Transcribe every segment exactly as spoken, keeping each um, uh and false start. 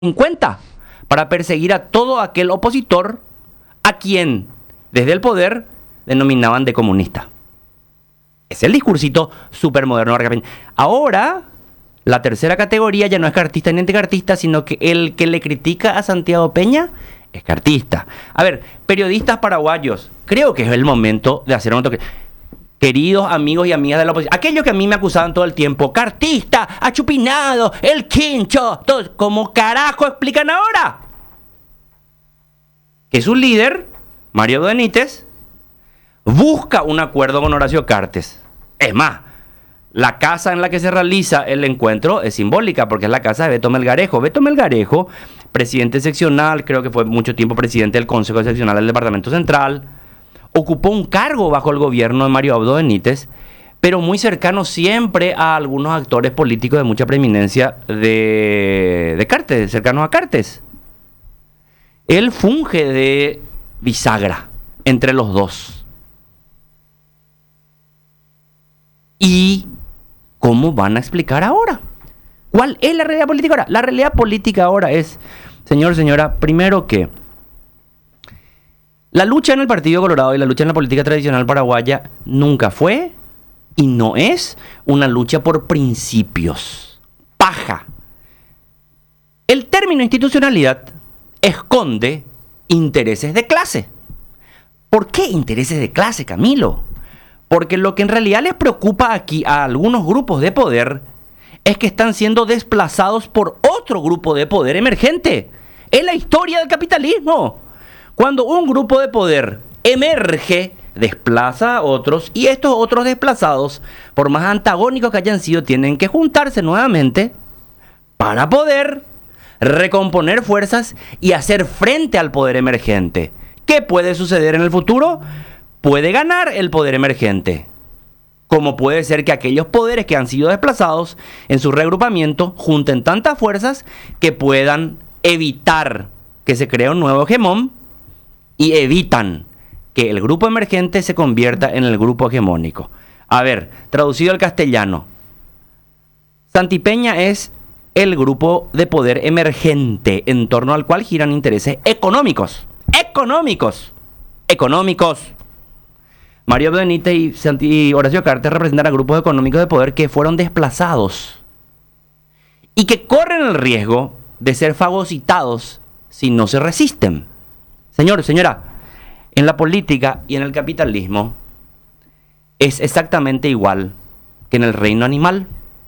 en cuenta para perseguir a todo aquel opositor a quien, desde el poder, denominaban de comunista. Es el discursito supermoderno de Vargas Peña. Ahora, la tercera categoría ya no es cartista ni anticartista, sino que el que le critica a Santiago Peña es cartista. A ver, periodistas paraguayos, creo que es el momento de hacer un toque. Queridos amigos y amigas de la oposición, aquellos que a mí me acusaban todo el tiempo, cartista, achupinado, el quincho, todo, ¿cómo carajo explican ahora? Que su líder, Mario Benítez, busca un acuerdo con Horacio Cartes. Es más, la casa en la que se realiza el encuentro es simbólica porque es la casa de Beto Melgarejo. Beto Melgarejo, presidente seccional, creo que fue mucho tiempo presidente del Consejo Seccional del Departamento Central, ocupó un cargo bajo el gobierno de Mario Abdo Benítez, pero muy cercano siempre a algunos actores políticos de mucha preeminencia de, de Cartes, cercanos a Cartes. Él funge de bisagra entre los dos. ¿Y cómo van a explicar ahora? ¿Cuál es la realidad política ahora? La realidad política ahora es, señor, señora, primero que la lucha en el Partido Colorado y la lucha en la política tradicional paraguaya nunca fue y no es una lucha por principios. Paja. El término institucionalidad esconde intereses de clase. ¿Por qué intereses de clase, Camilo? Porque lo que en realidad les preocupa aquí a algunos grupos de poder es que están siendo desplazados por otro grupo de poder emergente. Es la historia del capitalismo. Cuando un grupo de poder emerge, desplaza a otros, y estos otros desplazados, por más antagónicos que hayan sido, tienen que juntarse nuevamente para poder recomponer fuerzas y hacer frente al poder emergente. ¿Qué puede suceder en el futuro? Puede ganar el poder emergente, como puede ser que aquellos poderes que han sido desplazados en su reagrupamiento junten tantas fuerzas que puedan evitar que se cree un nuevo hegemón y evitan que el grupo emergente se convierta en el grupo hegemónico. A ver, traducido al castellano, Santi Peña es el grupo de poder emergente en torno al cual giran intereses económicos. ¡Económicos! ¡Económicos! Mario Benítez y, Santi, y Horacio Cartes representan a grupos económicos de poder que fueron desplazados y que corren el riesgo de ser fagocitados si no se resisten. Señor, señora, en la política y en el capitalismo es exactamente igual que en el reino animal.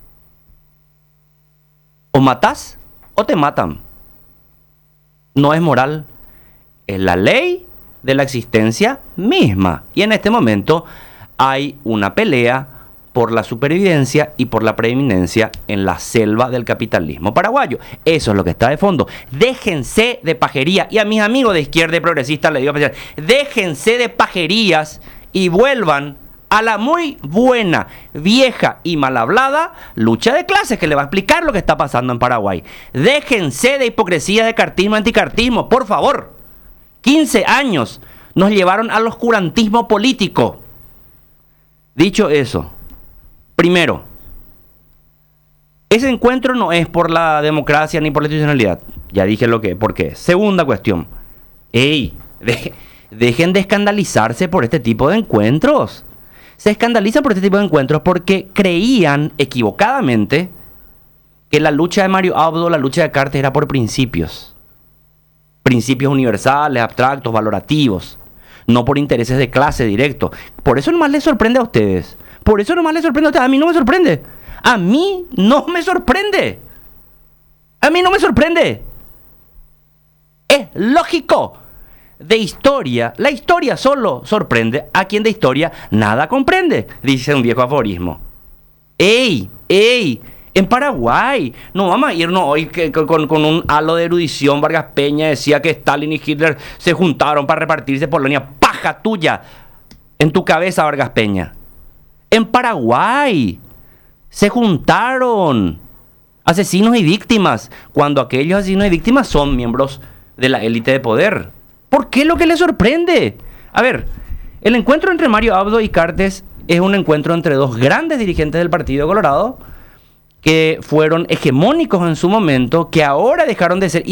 O matás o te matan. No es moral, es la ley de la existencia misma. Y en este momento hay una pelea por la supervivencia y por la preeminencia en la selva del capitalismo paraguayo. Eso es lo que está de fondo. Déjense de pajería. Y a mis amigos de izquierda y progresista les digo, déjense de pajerías y vuelvan a la muy buena, vieja y mal hablada lucha de clases que le va a explicar lo que está pasando en Paraguay. Déjense de hipocresía, de cartismo, anticartismo, por favor. quince años nos llevaron al oscurantismo político. Dicho eso, primero, ese encuentro no es por la democracia ni por la institucionalidad. Ya dije lo que, por qué. Segunda cuestión. ¡Ey! De, dejen de escandalizarse por este tipo de encuentros. Se escandalizan por este tipo de encuentros porque creían equivocadamente que la lucha de Mario Abdo, la lucha de Cartes era por principios. Principios universales, abstractos, valorativos. No por intereses de clase directo. Por eso nomás les sorprende a ustedes. Por eso nomás les sorprende a ustedes. A mí no me sorprende. A mí no me sorprende. A mí no me sorprende. Es lógico. De historia, la historia solo sorprende a quien de historia nada comprende, dice un viejo aforismo. ¡Ey! ¡Ey! En Paraguay, no vamos a irnos hoy que, con, con un halo de erudición. Vargas Peña decía que Stalin y Hitler se juntaron para repartirse Polonia. ¡Paja tuya! En tu cabeza, Vargas Peña. En Paraguay se juntaron asesinos y víctimas, cuando aquellos asesinos y víctimas son miembros de la élite de poder. ¿Por qué lo que les sorprende? A ver, el encuentro entre Mario Abdo y Cartes es un encuentro entre dos grandes dirigentes del Partido Colorado que fueron hegemónicos en su momento, que ahora dejaron de ser.